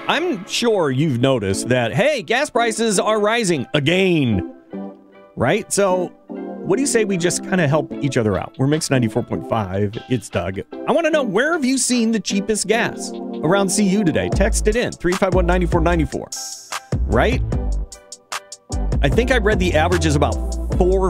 I'm sure you've noticed that, hey, gas prices are rising again, right? So what do you say we just kind of help each other out? We're Mix 94.5. It's Doug. I want to know, where have you seen the cheapest gas around CU today? Text it in, 351-9494, right? I think I read the average is about